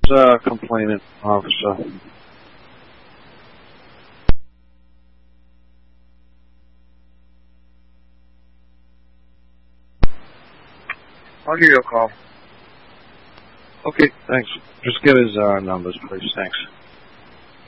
complainant, officer. I'll give you a call. Okay, thanks. Just get his numbers, please. Thanks.